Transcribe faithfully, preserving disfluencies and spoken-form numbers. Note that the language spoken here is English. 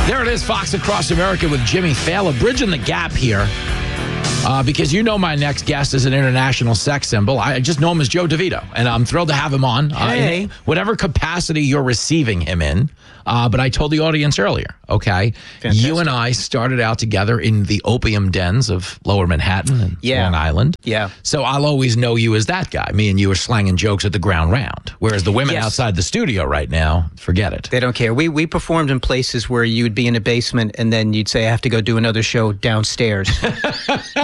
There it is, Fox Across America with Jimmy Fallon. Bridging the gap here. Uh, because you know my next guest is an international sex symbol. I just know him as Joe DeVito, and I'm thrilled to have him on. Uh, Hey. in whatever capacity you're receiving him in. Uh, but I told the audience earlier, okay? Fantastic. You and I started out together in the opium dens of Lower Manhattan and Yeah. Long Island. Yeah. So I'll always know you as that guy. Me and you are slanging jokes at the ground round. Whereas the women Yes. outside the studio right now, forget it. They don't care. We we performed in places where you'd be in a basement and then you'd say, I have to go do another show downstairs.